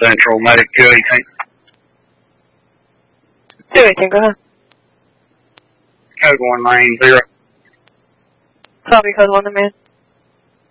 Central, medic 218. 218, go ahead. Code 190. Copy, code 1 to man.